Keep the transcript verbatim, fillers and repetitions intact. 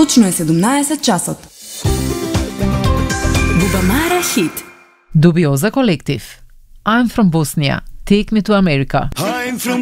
Точно е седумнаесет часот. Бубамара хит. Dubioza Collective. I'm from Bosnia. Take me to America. I'm from